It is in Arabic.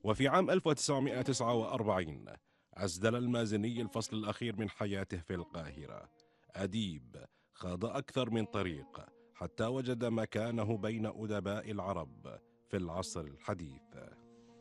وفي عام 1949 أسدل المازني الفصل الأخير من حياته في القاهرة. أديب خاض أكثر من طريق حتى وجد مكانه بين أدباء العرب في العصر الحديث.